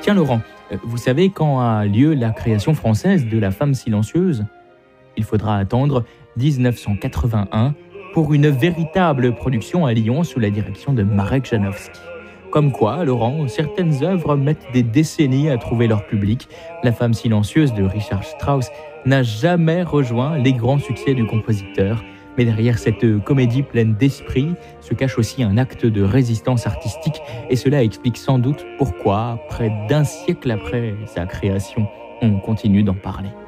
Tiens Laurent, vous savez quand a lieu la création française de La Femme silencieuse ? Il faudra attendre 1981 pour une véritable production à Lyon sous la direction de Marek Janowski. Comme quoi, Laurent, certaines œuvres mettent des décennies à trouver leur public. La Femme silencieuse de Richard Strauss n'a jamais rejoint les grands succès du compositeur. Mais derrière cette comédie pleine d'esprit se cache aussi un acte de résistance artistique. Et cela explique sans doute pourquoi, près d'un siècle après sa création, on continue d'en parler.